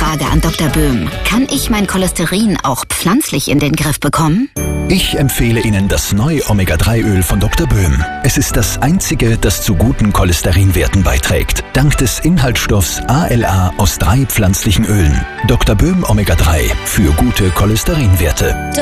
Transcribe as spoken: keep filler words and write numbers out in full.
Frage an Doktor Böhm. Kann ich mein Cholesterin auch pflanzlich in den Griff bekommen? Ich empfehle Ihnen das neue Omega drei Öl von Doktor Böhm. Es ist das einzige, das zu guten Cholesterinwerten beiträgt. Dank des Inhaltsstoffs A L A aus drei pflanzlichen Ölen. Doktor Böhm Omega drei für gute Cholesterinwerte.